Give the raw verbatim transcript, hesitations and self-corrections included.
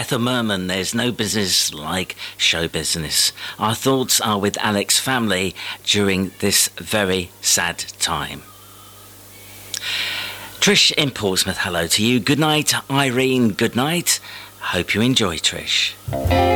Ethel Merman, there's no business like show business. Our thoughts are with Alex's family during this very sad time. Trish in Portsmouth, hello to you. Good night, Irene. Good night. Hope you enjoy, Trish.